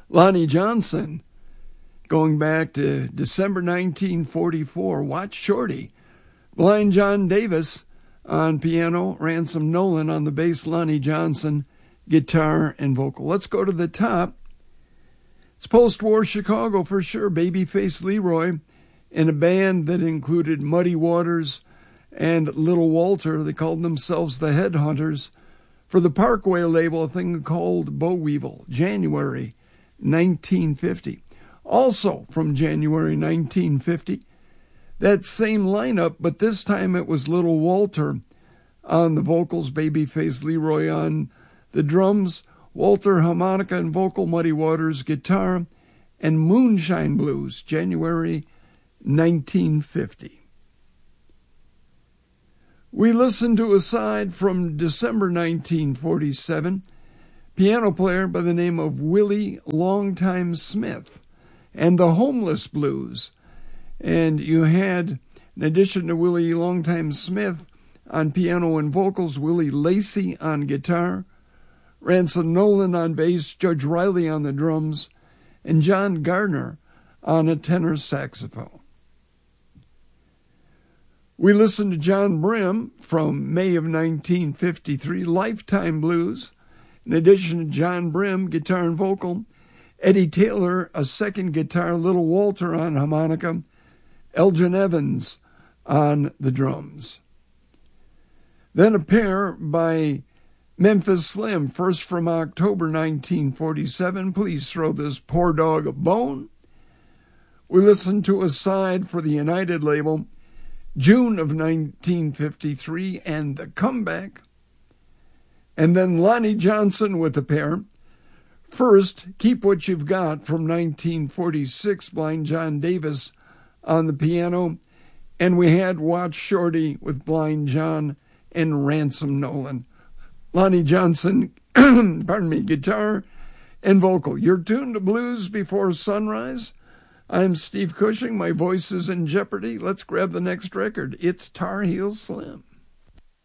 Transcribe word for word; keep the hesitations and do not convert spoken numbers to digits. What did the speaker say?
Lonnie Johnson, going back to December nineteen forty-four, Watch Shorty. Blind John Davis on piano, Ransom Nolan on the bass, Lonnie Johnson, guitar and vocal. Let's go to the top. It's post-war Chicago for sure. Babyface Leroy and a band that included Muddy Waters and Little Walter. They called themselves the Headhunters. For the Parkway label, a thing called Boll Weevil, January nineteen fifty. Also from January nineteen fifty, that same lineup, but this time it was Little Walter on the vocals, Babyface Leroy on the drums, Walter harmonica and vocal, Muddy Waters guitar, and Moonshine Blues, January nineteen fifty. We listened to a side from December nineteen forty-seven, piano player by the name of Willie Longtime Smith, and the Homeless Blues. And you had, in addition to Willie Longtime Smith on piano and vocals, Willie Lacey on guitar, Ransom Nolan on bass, Judge Riley on the drums, and John Gardner on a tenor saxophone. We listened to John Brim from May of nineteen fifty-three, Lifetime Blues. In addition to John Brim, guitar and vocal, Eddie Taylor, a second guitar, Little Walter on harmonica, Elgin Evans on the drums. Then a pair by Memphis Slim, first from October nineteen forty-seven, Please Throw This Poor Dog a Bone. We listened to a side for the United label, June of nineteen fifty-three, and The Comeback. And then Lonnie Johnson with a pair. First, Keep What You've Got from nineteen forty-six, Blind John Davis on the piano. And we had Watch Shorty with Blind John and Ransom Nolan. Lonnie Johnson, pardon me, guitar and vocal. You're tuned to Blues Before Sunrise. I'm Steve Cushing. My voice is in jeopardy. Let's grab the next record. It's Tar Heel Slim.